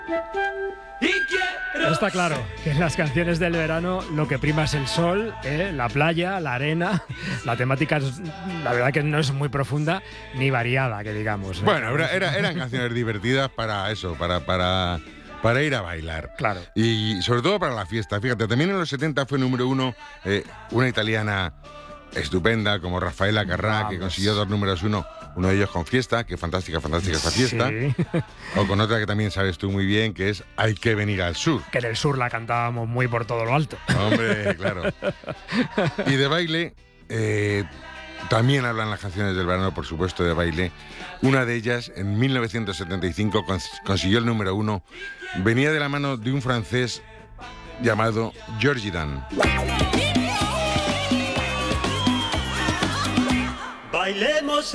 Está claro que en las canciones del verano lo que prima es el sol, la playa, la arena. La temática, la verdad que no es muy profunda ni variada, que digamos. Bueno, eran canciones divertidas para eso, para ir a bailar. Claro. Y sobre todo para la fiesta. Fíjate, también en los 70 fue número 1 una italiana estupenda como Rafaela Carrà, que consiguió 2 números 1, uno de ellos con Fiesta, que fantástica esta fiesta. Sí. O con otra que también sabes tú muy bien, que es Hay que venir al sur. Que en el sur la cantábamos muy por todo lo alto. Hombre, claro. Y de baile, también hablan las canciones del verano, por supuesto, de baile. Una de ellas, en 1975, consiguió el número 1. Venía de la mano de un francés llamado Georgie Dan. Baile